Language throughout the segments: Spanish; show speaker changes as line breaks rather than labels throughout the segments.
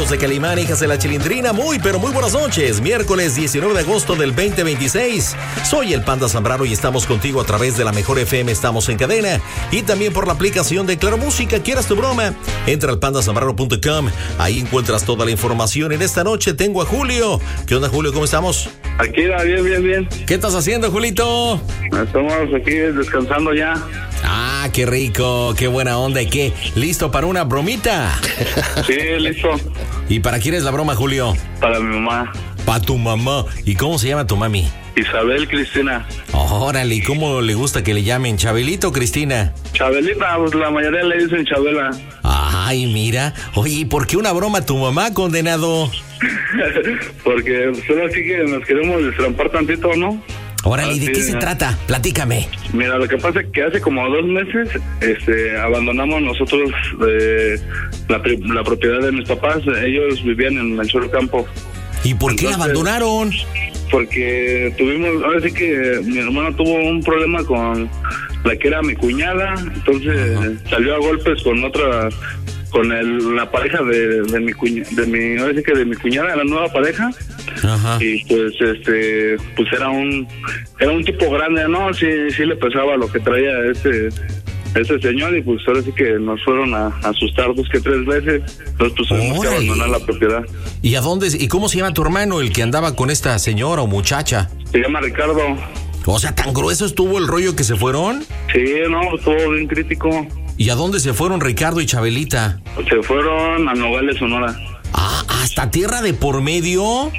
de Calimán, hijas de la Chilindrina. Muy, pero muy buenas noches. Miércoles 19 de agosto del 2026. Soy el Panda Zambrano y estamos contigo a través de la Mejor FM. Estamos en cadena y también por la aplicación de Claro Música. ¿Quieres tu broma? Entra al pandazambrano.com. Ahí encuentras toda la información. En esta noche tengo a Julio. ¿Qué onda, Julio? ¿Cómo estamos?
Aquí, bien.
¿Qué estás haciendo, Julito?
Estamos aquí descansando ya.
Ah, qué rico, qué buena onda. ¿Y qué? ¿Listo para una bromita?
Sí, listo.
¿Y para quién es la broma, Julio?
Para mi mamá.
Para tu mamá. ¿Y cómo se llama tu mami?
Isabel Cristina.
Órale, ¿y cómo le gusta que le llamen? ¿Chabelito o Cristina?
Chabelita, pues la mayoría le dicen Chabela.
Ay, mira. Oye, ¿y por qué una broma a tu mamá, condenado?
Porque solo así que nos queremos destrampar tantito, ¿no?
Órale, ¿y de qué se trata? Platícame.
Mira, lo que pasa es que hace como 2 meses abandonamos nosotros la propiedad de mis papás. Ellos vivían en Melchor Campo.
¿Y por qué la abandonaron?
Porque ahora sí que mi hermano tuvo un problema con la que era mi cuñada, entonces salió a golpes con otra, la pareja de mi cuñada, la nueva pareja. Ajá. Y pues pues era un tipo grande, ¿no? Sí le pesaba lo que traía ese señor, y pues ahora sí que nos fueron a asustar 2 que 3 veces. Entonces pues tuvimos que abandonar la propiedad.
¿Y cómo se llama tu hermano, el que andaba con esta señora o muchacha?
Se llama Ricardo.
O sea, ¿tan grueso estuvo el rollo que se fueron?
Sí, no, estuvo bien crítico.
¿Y a dónde se fueron Ricardo y Chabelita?
Se fueron a Nogales, Sonora.
Ah, ¿hasta tierra de por medio?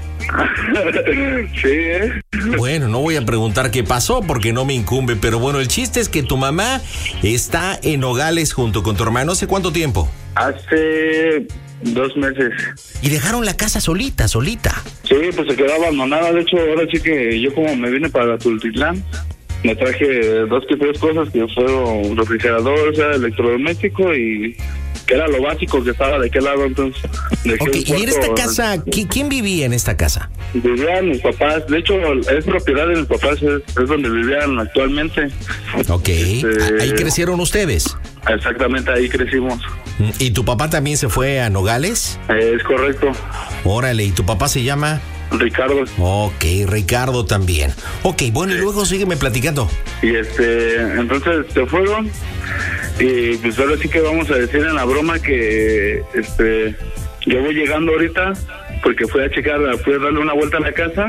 Sí,
Bueno, no voy a preguntar qué pasó porque no me incumbe, pero bueno, el chiste es que tu mamá está en Nogales junto con tu hermano. ¿Hace cuánto tiempo?
Hace 2 meses.
¿Y dejaron la casa solita?
Sí, pues se quedó abandonada. De hecho, ahora sí que yo como me vine para Tultitlán, me traje 2 que 3 cosas que fueron refrigerador, o sea, electrodoméstico, y que era lo básico que estaba de aquel lado. Entonces
okay. ¿Y en esta casa, quién vivía en esta casa?
Vivían mis papás. De hecho, es propiedad de mis papás, es donde vivían actualmente.
Ok, ¿ahí crecieron ustedes?
Exactamente, ahí crecimos.
¿Y tu papá también se fue a Nogales?
Es correcto.
Órale, ¿y tu papá se llama?
Ricardo.
Ok, Ricardo también. Ok, bueno, y luego sígueme platicando.
Y entonces se fueron, y pues ahora sí que vamos a decir en la broma que yo voy llegando ahorita porque fui a darle una vuelta a la casa.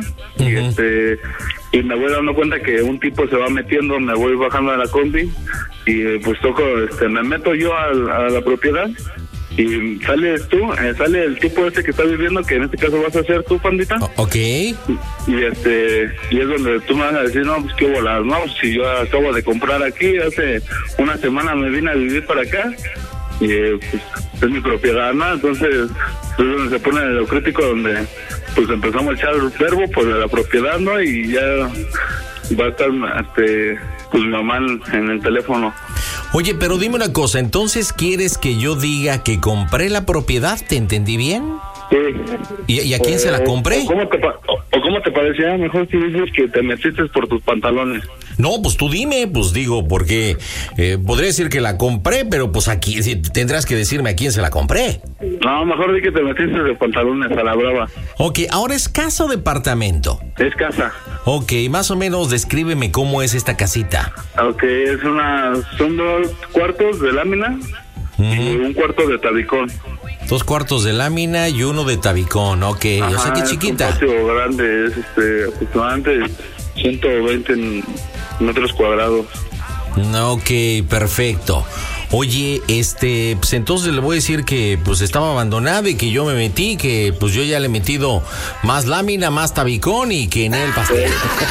Y me voy dando cuenta que un tipo se va metiendo, me voy bajando de la combi y pues me meto yo a la propiedad. Y sales tú, sale el tipo que está viviendo, que en este caso vas a ser tú, pandita.
Ok.
Y es donde tú me vas a decir, no, pues qué bolas, no, si yo acabo de comprar aquí, hace una semana me vine a vivir para acá, y pues es mi propiedad, ¿no? Entonces es donde se pone lo crítico, donde pues empezamos a echar el verbo por la propiedad, ¿no? Y ya va a estar pues mi mamá en el teléfono.
Oye, pero dime una cosa, ¿entonces quieres que yo diga que compré la propiedad? ¿Te entendí bien?
Sí.
¿Y a quién se la compré?
¿Cómo te parecía mejor si dices que te metiste por tus pantalones?
No, pues tú dime, pues digo, porque podría decir que la compré, pero pues aquí tendrás que decirme a quién se la compré.
No, mejor di que te metiste de pantalones a la brava.
Ok, ¿ahora es casa o departamento?
Es casa.
Ok, más o menos descríbeme cómo es esta casita.
Ok, son 2 cuartos de lámina y 1 cuarto de tabicón.
2 cuartos de lámina y 1 de tabicón, ok.
Ajá,
o sea que chiquita.
Es un patio grande, es aproximadamente 120 metros cuadrados.
Ok, perfecto. Oye, pues entonces le voy a decir que pues estaba abandonado y que yo me metí, que pues yo ya le he metido más lámina, más tabicón y que en el pastel.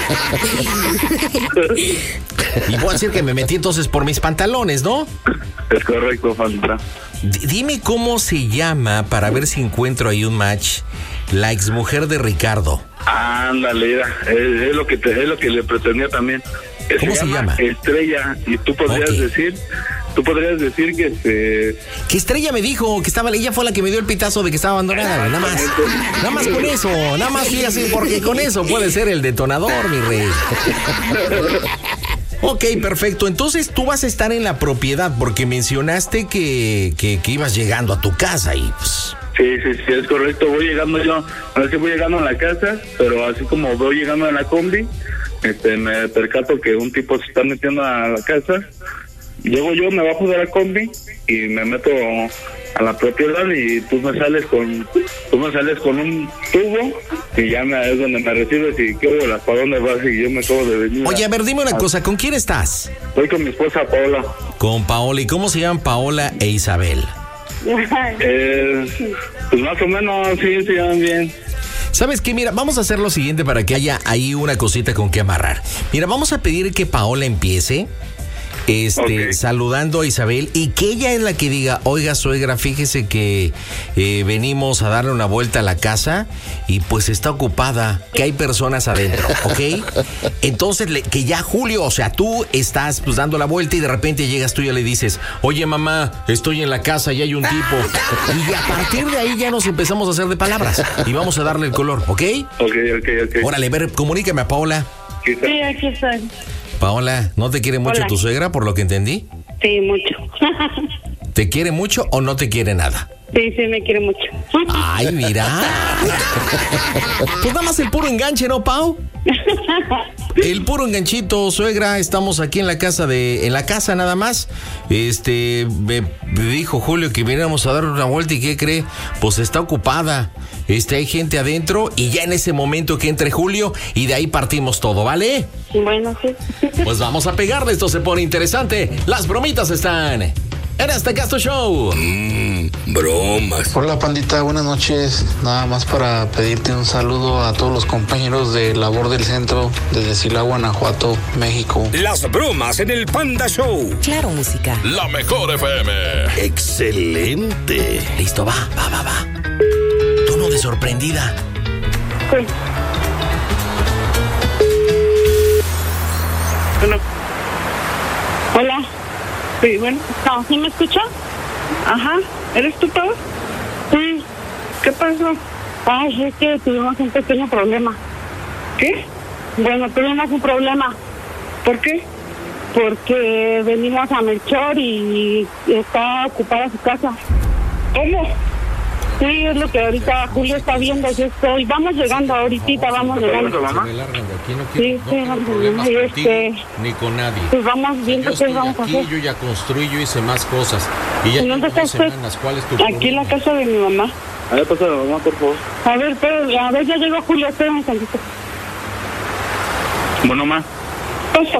Y voy a decir que me metí entonces por mis pantalones, ¿no?
Es correcto, Fanta.
Dime cómo se llama para ver si encuentro ahí un match, la exmujer de Ricardo.
Ándale, es lo que le pretendía también.
¿Cómo se llama?
Estrella, y tú podrías decir que
¿Qué Estrella me dijo? Que ella fue la que me dio el pitazo de que estaba abandonada, nada más con eso, nada más fíjate, porque con eso puede ser el detonador, mi rey. Ok, perfecto. Entonces tú vas a estar en la propiedad porque mencionaste que ibas llegando a tu casa y pues...
Sí, es correcto. Voy llegando yo, a ver si voy llegando a la casa, pero así como voy llegando en la combi, me percato que un tipo se está metiendo a la casa. Llego yo, me bajo de la combi y me meto a la propiedad y tú me sales con un tubo y ya es donde me recibes y qué bolas, ¿para dónde vas? Y yo me acabo de venir.
Oye, a ver, dime una cosa, ¿con quién estás?
Estoy con mi esposa Paola.
Con Paola, ¿y cómo se llaman Paola e Isabel?
Pues más o menos, sí, se llaman bien.
¿Sabes qué? Mira, vamos a hacer lo siguiente para que haya ahí una cosita con que amarrar. Mira, vamos a pedir que Paola empiece
Okay.
saludando a Isabel y que ella es la que diga, oiga, suegra, fíjese que venimos a darle una vuelta a la casa y pues está ocupada, que hay personas adentro, ¿ok? Entonces, que ya Julio, o sea, tú estás pues dando la vuelta y de repente llegas tú y ya le dices, oye, mamá, estoy en la casa y hay un tipo. Y a partir de ahí ya nos empezamos a hacer de palabras y vamos a darle el color, ¿ok?
Ok.
Órale, a ver, comunícame a Paola.
Sí, aquí estoy.
Paola, ¿no te quiere mucho
Hola.
tu suegra, por lo que entendí?
Sí, mucho.
¿Te quiere mucho o no te quiere nada?
Sí, me quiere mucho.
Ay, mira. Pues nada más el puro enganche, ¿no, Pau? El puro enganchito, suegra. Estamos aquí en la casa nada más. Me dijo Julio que viniéramos a dar una vuelta y ¿qué cree? Pues está ocupada. Hay gente adentro y ya en ese momento que entre Julio y de ahí partimos todo, ¿vale?
Bueno, sí.
Pues vamos a pegarle, esto se pone interesante. Las bromitas están en este Casto Show.
Bromas.
Hola pandita, buenas noches. Nada más para pedirte un saludo a todos los compañeros de labor del centro desde Silao, Guanajuato, México.
Las bromas en el Panda Show.
Claro, música.
La mejor FM.
Excelente. Listo, va. Tono de sorprendida.
Sí. Hola. Sí, bueno. No, ¿sí me escucha? Ajá. ¿Eres tú, Pau? Sí. ¿Qué pasó? Ay, es que tuvimos un pequeño problema. ¿Qué? Bueno, tuvimos un problema. ¿Por qué? Porque venimos a Melchor y está ocupada su casa. ¿Cómo? Sí, es lo que ahorita Julio está viendo. Yo estoy. Vamos llegando ahorita, vamos llegando. Sí,
Ni con nadie.
Pues vamos viendo qué vamos a hacer.
Yo ya construí, yo hice más cosas. Y ya
¿Dónde está usted?
¿Cuál es tu
Aquí en la casa de mi mamá.
A ver, pasa a la mamá, por favor.
A ver, ya llegó Julio, espérame tantito.
Bueno, ma.
Pasa.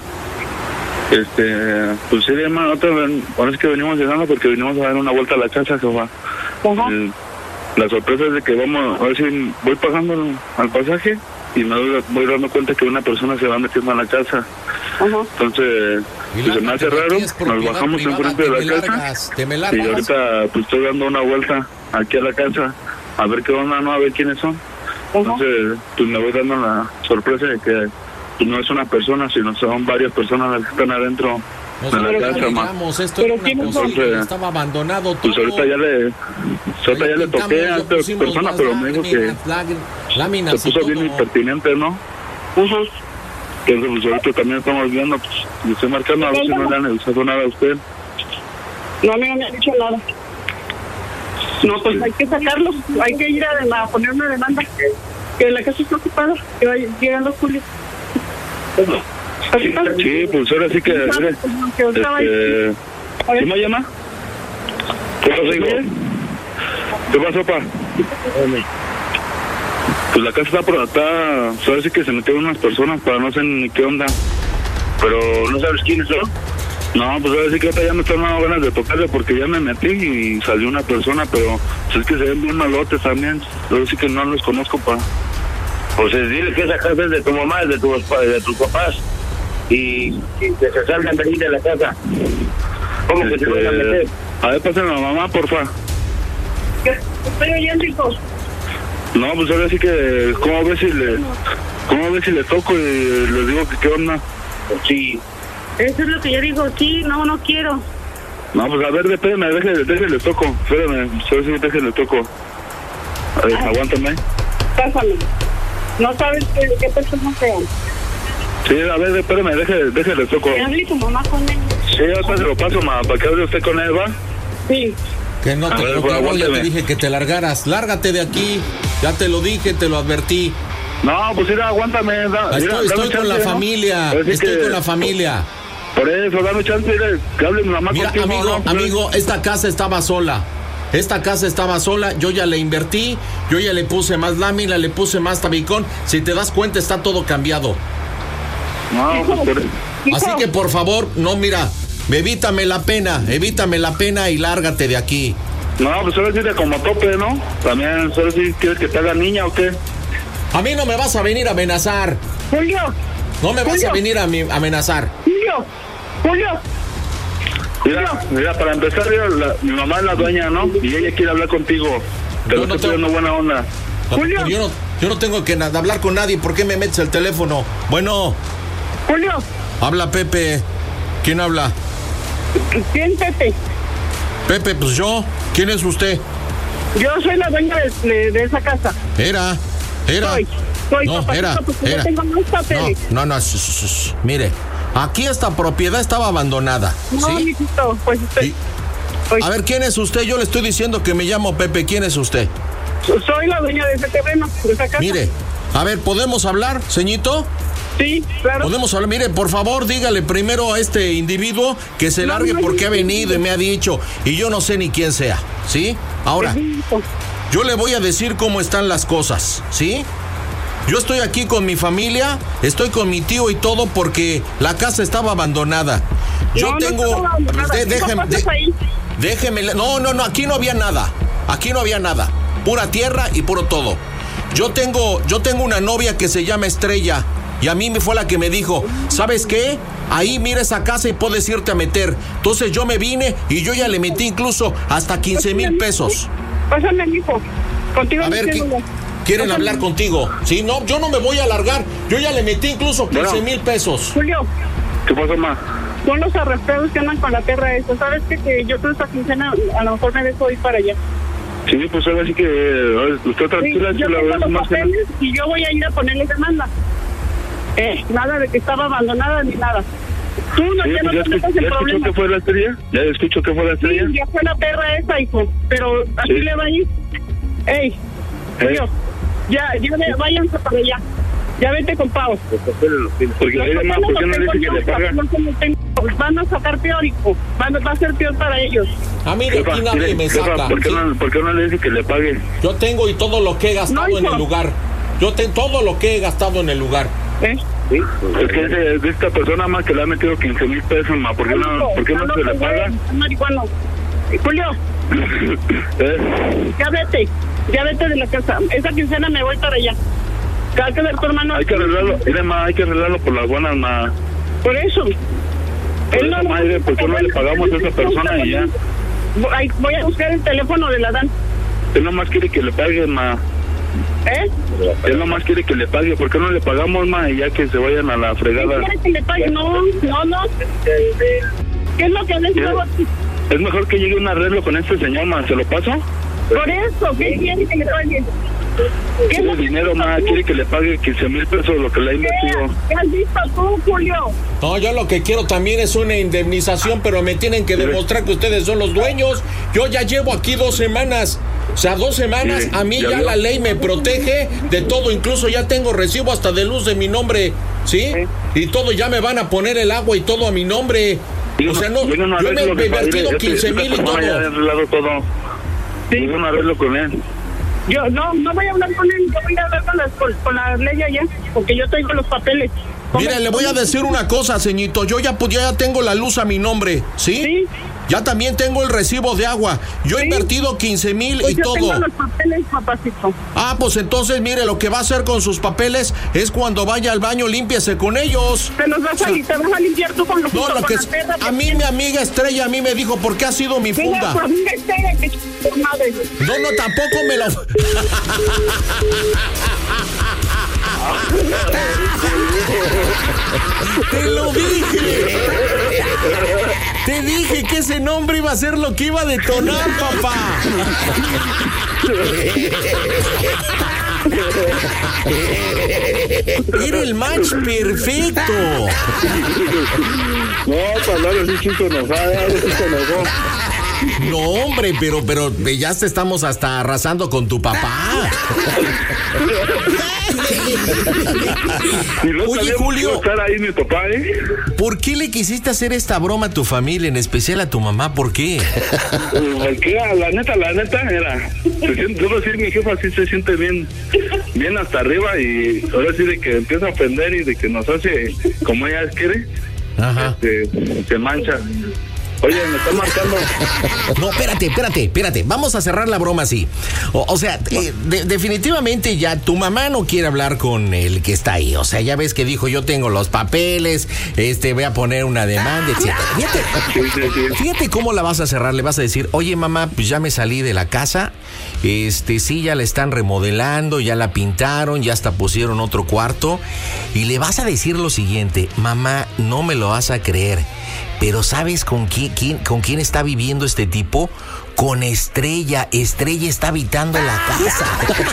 Pues sí, hermano, ahora es que venimos llegando porque venimos a dar una vuelta a la casa, jefa.
Ajá.
La sorpresa es de que vamos, a ver si voy pagando al pasaje y me voy dando cuenta que una persona se va metiendo a la casa.
Ajá.
Entonces, pues se me hace raro, nos bajamos enfrente de la casa y ahorita pues estoy dando una vuelta aquí a la casa a ver qué onda, no, a ver quiénes son. Entonces, pues me voy dando la sorpresa de que pues, no es una persona, sino son varias personas las que están adentro de la casa, ma.
Estaba abandonado todo.
Pues ahorita ya le toqué a esta persona, pero me dijo que se puso bien impertinente, ¿no?
Ajá.
Entonces, pues ahorita también estamos viendo, pues le estoy marcando a ver si no le han avisado nada a usted.
No, a mí no me ha dicho nada. No, pues hay que sacarlo, hay que ir a poner una demanda. Que la casa está ocupada, que va llegando Julio.
Sí, pues ahora sí que... ¿Quién me llama? ¿Qué pasó, hijo? ¿Qué pasó, pa? Pues la casa está por acá, ahora sí que se metieron unas personas para no sé ni qué onda. Pero no sabes quiénes son. No, pues ahora sí que ahorita ya me están dando ganas de tocarle porque ya me metí y salió una persona, pero pues es que se ven bien malotes también. Ahora sí que no los conozco, pa.
Pues dile que esa casa es de tu mamá, de tus papás, y que se salgan de ahí de la casa. ¿Cómo que se van a meter?
A ver, pásenme a la mamá, porfa.
¿Qué? Estoy oyendo, hijo.
No, pues ahora sí que, ¿cómo ves si le toco y les digo que qué onda?
Sí.
Eso es lo que yo digo, sí, no quiero.
No, pues a ver, espérame, déjale toco. Espérame, déjale toco. A ver, aguántame.
Pásame. No sabes qué persona sean.
Sí, a ver, espérame, déjale toco.
¿Me hable tu mamá con él?
Sí, ahorita se lo paso, ma, para que hable usted con él, ¿va?
Sí.
Que no te preocupes, ya te dije que te largaras. Lárgate de aquí. Ya te lo dije, te lo advertí.
No, pues mira, aguántame.
Estoy con la familia. Estoy con la familia.
Por eso, dame chance que hable mi mamá contigo.
Mira, amigo, esta casa estaba sola. Yo ya le invertí, yo ya le puse más lámina, le puse más tabicón. Si te das cuenta, está todo cambiado.
No, pues
así que por favor, no, mira, evítame la pena y lárgate de aquí.
No, pues ahora sí de como tope, ¿no? También, ahora sí quieres que te haga niña o qué.
A mí no me vas a venir a amenazar.
Julio.
No me vas a venir a amenazar.
Julio.
Mira, para empezar, mi mamá es la dueña, ¿no? Y ella quiere hablar contigo. Te lo estoy pidiendo buena onda.
Julio.
Yo no tengo que hablar con nadie. ¿Por qué me metes el teléfono? Bueno.
Julio.
Habla Pepe. ¿Quién habla?
¿Quién, Pepe?
Pepe, pues yo. ¿Quién es usted?
Yo soy la dueña de esa casa.
Era.
Soy
no,
papá,
era.
No tengo más papeles.
No. Mire, aquí esta propiedad estaba abandonada.
No,
¿sí?
mijito, pues usted.
A ver, ¿quién es usted? Yo le estoy diciendo que me llamo Pepe. ¿Quién es usted?
Soy la dueña de ese terreno, de esa casa.
Mire, a ver, ¿podemos hablar, ceñito?
Sí, claro.
Podemos hablar. Mire, por favor, dígale primero a este individuo que se largue porque ha venido y me ha dicho. Y yo no sé ni quién sea, ¿sí? Ahora, yo le voy a decir cómo están las cosas, ¿sí? Yo estoy aquí con mi familia, estoy con mi tío y todo porque la casa estaba abandonada. Yo tengo... Déjeme... No, aquí no había nada. Aquí no había nada. Pura tierra y puro todo. Yo tengo una novia que se llama Estrella y a mí me fue la que me dijo, ¿sabes qué? Ahí mira esa casa y puedes irte a meter. Entonces yo me vine y yo ya le metí incluso hasta 15,000 pesos.
Pásame, mijo. Contigo.
A ver, ¿quieren hablar contigo? Sí, no, yo no me voy a alargar. Yo ya le metí incluso 15,000 pesos.
Julio.
¿Qué pasó, ma?
Son los arrastrados que andan con la tierra esa. ¿Sabes qué? Que yo toda esta quincena a lo mejor me dejo ir para allá.
Sí, pues ahora sí que usted tranquila.
Sí, yo tengo los papeles y yo voy a ir a ponerle demanda. Nada de que estaba abandonada ni nada. Tú no,
sí,
no te metas en problemas.
¿Ya escuchó que fue la Estrella? ¿Ya escuchó que fue la Estrella?
Sí, ya fue la perra esa, hijo. Pero así le va a ir. Julio, ya váyanse para allá. Ya vete con Pau.
Porque además, ¿por qué no le dice que le paga?
Van a sacar peor, hijo. Va a ser peor para ellos.
A mí de aquí nadie me saca.
¿Por qué no le dice que le pague?
Yo tengo y todo lo que he gastado en el lugar. Yo tengo todo lo que he gastado en el lugar.
Sí, es que de esta persona más que le ha metido 15,000 pesos, ma. ¿Por qué no se le paga?
Marihuano. Julio. Ya vete de la casa. Esa quincena me voy para allá. Hay que ver tu hermano.
Hay que arreglarlo por las buenas, ma.
Por eso.
Madre, ¿por qué no le pagamos a esa persona y ya?
Voy a buscar el teléfono de la Dan.
Él nomás quiere que le pague, ma. Él nomás quiere que le pague. ¿Por qué no le pagamos, ma? Y ya que se vayan a la fregada.
¿Quiere que le pague? No. ¿Qué es lo que les digo?
Es mejor que llegue un arreglo con este señor, ma. ¿Se lo paso?
Por eso, ¿qué quiere que le pague?
Quiere dinero, ma. Quiere que le pague 15,000 pesos lo que le ha invertido.
¿Qué has visto tú, Julio?
No, yo lo que quiero también es una indemnización, pero me tienen que demostrar que ustedes son los dueños. Yo ya llevo aquí 2 semanas. O sea, 2 semanas, a mí ya la ley me protege de todo, incluso ya tengo recibo hasta de luz de mi nombre, ¿sí? Y todo, ya me van a poner el agua y todo a mi nombre. O sea, no, yo me he invertido 15,000 y todo.
Ya he arreglado todo. Sí. Un arreglo con él.
Yo no voy a hablar con él, yo voy a hablar con la ley allá, porque yo tengo los papeles.
Mire, le voy a decir una cosa, ceñito. Yo ya tengo la luz a mi nombre, ¿sí? Sí. Ya también tengo el recibo de agua. Yo he invertido 15,000
pues
y todo.
Tengo los papeles, papacito.
Ah, pues entonces, mire, lo que va a hacer con sus papeles es cuando vaya al baño, límpiese con ellos.
Te los vas a limpiar tú con los
no, lo que es, a mí mi amiga Estrella me dijo, ¿por qué ha sido mi funda?
Tu amiga Estrella, que madre.
No, tampoco me lo... Te lo dije. Te dije que ese nombre iba a ser lo que iba a detonar, papá. Era el match perfecto.
No, para hablar así, chico, enojada, se enojó.
No, hombre, pero ya estamos hasta arrasando con tu papá. Oye, Julio,
estar ahí mi papá,
¿por qué le quisiste hacer esta broma a tu familia, en especial a tu mamá? ¿Por qué?
Porque la neta era, debo decir, mi jefa sí se siente bien hasta arriba, y ahora sí de que empieza a ofender y de que nos hace como ella quiere.
Ajá.
Se mancha. Oye, me está marcando.
No, espérate. Vamos a cerrar la broma así. O sea, definitivamente ya tu mamá no quiere hablar con el que está ahí. O sea, ya ves que dijo, yo tengo los papeles, voy a poner una demanda, etc. Fíjate cómo la vas a cerrar. Le vas a decir, oye, mamá, pues ya me salí de la casa. Sí, ya la están remodelando, ya la pintaron, ya hasta pusieron otro cuarto. Y le vas a decir lo siguiente, mamá, no me lo vas a creer, pero ¿sabes con quién está viviendo este tipo? Con Estrella. Estrella está habitando la casa.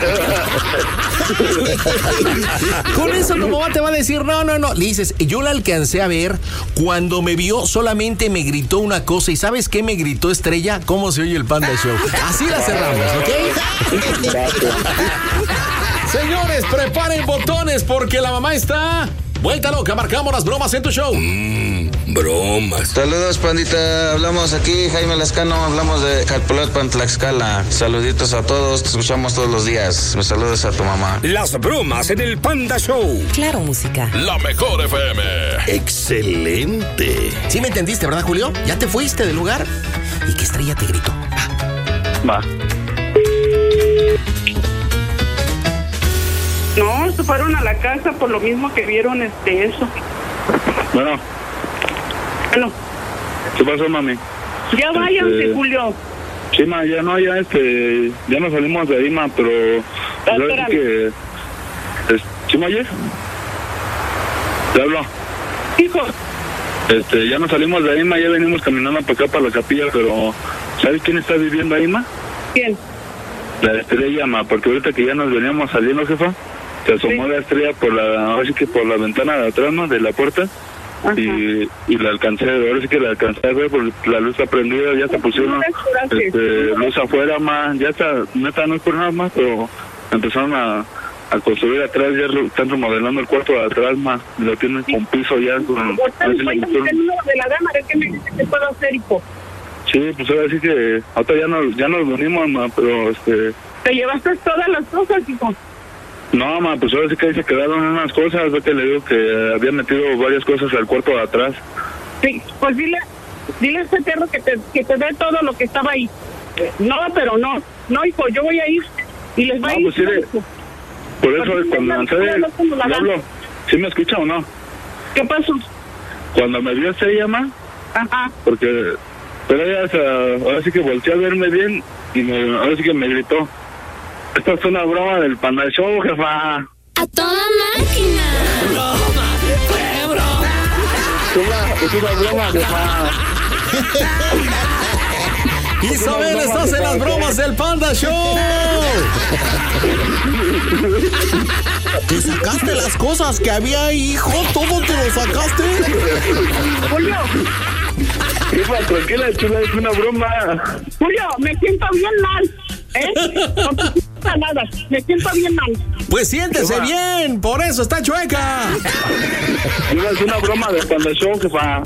Con eso tu mamá te va a decir, no. Le dices, yo la alcancé a ver. Cuando me vio solamente me gritó una cosa. ¿Y sabes qué me gritó Estrella? ¿Cómo se oye el Panda Show? Así la cerramos, ¿ok? Señores, preparen botones porque la mamá está... Vuelta loca, marcamos las bromas en tu show.
Bromas.
Saludos, pandita. Hablamos aquí, Jaime Lascano. Hablamos de Jalpulotpan, Tlaxcala. Saluditos a todos. Te escuchamos todos los días. Me saludas a tu mamá.
Las bromas en el Panda Show.
Claro, música.
La mejor FM.
Excelente. ¿Sí me entendiste, verdad, Julio? ¿Ya te fuiste del lugar? ¿Y qué Estrella te gritó?
Va.
No, se fueron a la casa por lo mismo que vieron eso.
Bueno. ¿Qué pasó, mami?
Ya váyanse, Julio.
Sí, ma, ya no salimos de ahí, ma, pero...
Espérame.
Que, ¿sí me oyes? ¿Te hablo?
Hijo.
Ya no salimos de ahí, ma, ya venimos caminando para acá, para la capilla, pero... ¿Sabes quién está viviendo ahí, ma?
¿Quién?
La Estrella, ma, porque ahorita que ya nos veníamos saliendo, jefa, se asomó la Estrella por la ventana de atrás, ¿no? De la puerta. Y la alcancé, ahora sí que la alcancé a ver, porque la luz está prendida, ya se pusieron luz afuera, ma, ya está, neta, no es por nada más, pero empezaron a construir atrás, ya están remodelando el cuarto de atrás, ma, lo tienen con piso ya.
De la dama, ¿de qué me dice que puedo hacer, hijo?
Sí, pues ahora sí que, ahorita ya nos venimos, ma, pero
¿Te llevaste todas las cosas, hijo?
No, ma, pues ahora sí que ahí se quedaron unas cosas, ve que le digo que había metido varias cosas al cuarto de atrás.
Sí, pues dile a ese perro que te dé todo lo que estaba ahí. No, pero no, hijo, yo voy a ir y les va a ir.
Pues sí, por eso cuando lancé, hablo, ¿sí me escucha o no?
¿Qué pasó?
Cuando me vio ella, ma, porque, pero ella ahora sí que volteó a verme bien y ahora sí que me gritó, esta es una broma del Panda Show, jefa.
A toda máquina.
Es una broma, jefa.
Isabel, estás en las bromas del Panda Show. ¿Te sacaste las cosas que había ahí, hijo? ¿Todo te lo sacaste?
Julio.
Jefa, tranquila, chula, es una broma.
Julio, me siento bien mal. No te siento nada, me siento bien mal.
Pues siéntese bien, por eso está chueca.
Es una broma del Panda Show, jefa.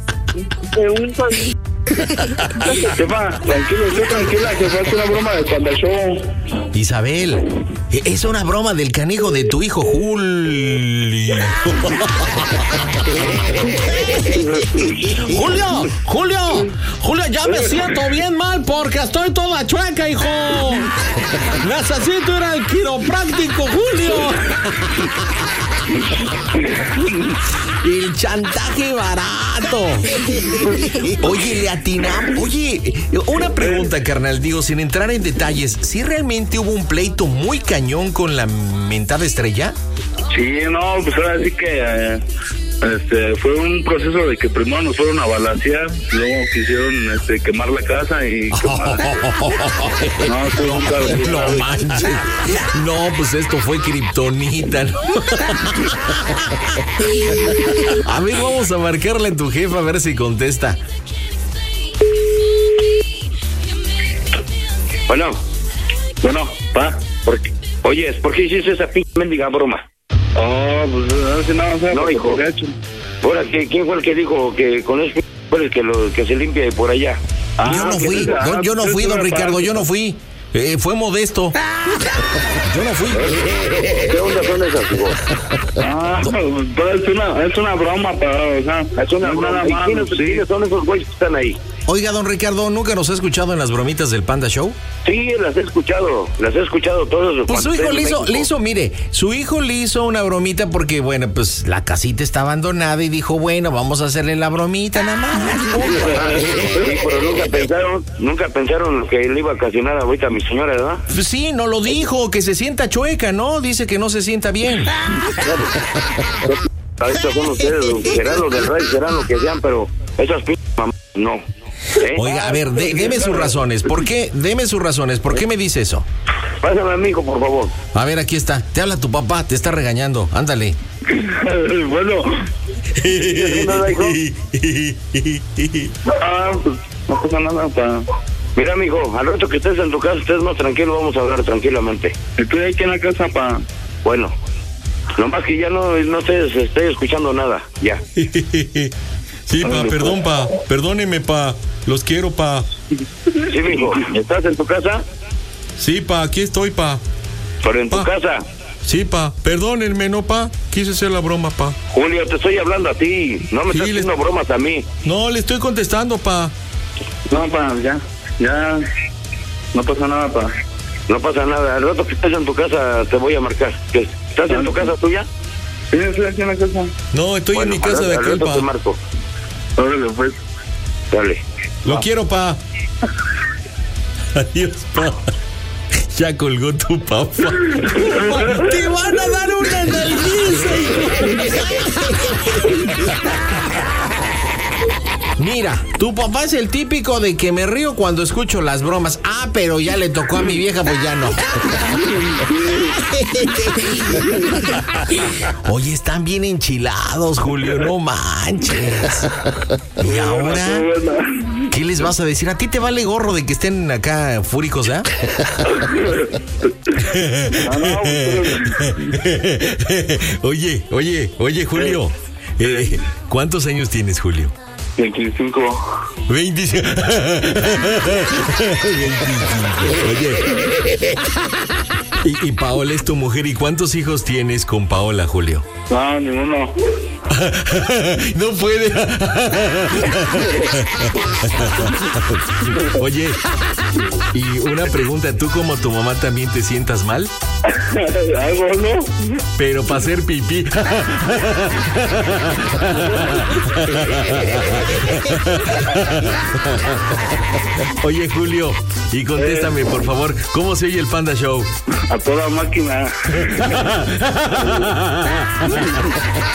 Jefa, tranquila, jefa, es una broma del Panda Show.
Isabel, es una broma del canijo de tu hijo Julio. Julio, ya me siento bien mal porque estoy toda chueca, hijo. Necesito ir al quiropráctico, Julio. El chantaje barato. Oye, le atinamos. Oye, una pregunta, carnal. Digo, sin entrar en detalles, ¿sí realmente hubo un pleito muy cañón con la mentada Estrella?
Sí, no, pues ahora sí que fue un proceso de que primero nos fueron a balacear, luego quisieron quemar la casa y
no manches. No, pues esto fue kriptonita, ¿no? A ver, vamos a marcarle a tu jefa a ver si contesta.
Bueno,
pa.
oye, ¿por qué hiciste esa pinche mendiga broma?
Oh, pues a ver si no, o sea,
No, hijo. Ahora, ¿quién fue el que dijo que con eso fue el que se limpia por allá?
Yo no fui, don Ricardo, yo no fui. Fue Modesto. Yo no fui.
¿Qué onda son esas, hijo?
Es una broma, pero, o sea,
Es una broma. ¿Y quiénes son esos güeyes que están ahí?
Oiga, don Ricardo, ¿nunca nos ha escuchado en las bromitas del Panda Show?
Sí, las he escuchado todos.
Pues su hijo le hizo, mire, su hijo le hizo una bromita porque, bueno, pues la casita está abandonada y dijo, bueno, vamos a hacerle la bromita nada más.
Sí, pero nunca pensaron lo que le iba a ocasionar ahorita a mi señora, ¿verdad?
Pues sí, no lo dijo, que se sienta chueca, ¿no? Dice que no se sienta bien.
Estos son ustedes, serán los del rey, serán lo que sean, pero esas mamás no.
Oiga, a ver, deme sus razones. ¿Por qué? Deme sus razones. ¿Por qué me dice eso?
Pásame a mi hijo, por favor.
A ver, aquí está. Te habla tu papá, te está regañando. Ándale.
Bueno.
¿Nada, hijo?
Pues no pasa nada, pa.
Mira, mijo, al rato que estés en tu casa, estés más tranquilo, vamos a hablar tranquilamente.
Estoy aquí en la casa, pa.
Bueno, nomás que ya no estés escuchando nada, ya.
Sí, pa, perdón, pa. Perdóneme, pa. Los quiero, pa.
Sí, mijo, ¿estás en tu casa?
Sí, pa, aquí estoy, pa.
Pero en tu casa.
Sí, pa. Perdónenme, ¿no, pa? Quise hacer la broma, pa.
Julio, te estoy hablando a ti. No me estás haciendo bromas a mí.
No, le estoy contestando, pa.
No, pa, ya. No pasa nada, pa.
No pasa nada. Al rato que estés en tu casa te voy a marcar. ¿Estás en tu casa tuya?
Sí, estoy aquí en la casa.
No, estoy en mi casa de aquel, pa.
Te marco.
Órale, pues.
Dale.
Lo quiero, pa. Adiós, pa. Ya colgó tu papá. Te van a dar una nalguiza. Mira, tu papá es el típico de que me río cuando escucho las bromas. Ah, pero ya le tocó a mi vieja, pues ya no. Oye, están bien enchilados, Julio, no manches. ¿Y ahora? ¿Qué les vas a decir? ¿A ti te vale gorro de que estén acá fúricos, ya? Oye, Julio. ¿Cuántos años tienes, Julio?
25.
25. Oye. Y Paola es tu mujer. ¿Y cuántos hijos tienes con Paola, Julio?
No, ninguno.
No puede. Oye, y una pregunta, ¿tú como tu mamá también te sientas mal?
Algo, ¿no?
Pero para hacer pipí. Oye, Julio, y contéstame, por favor, ¿cómo se oye el Panda Show?
A toda máquina.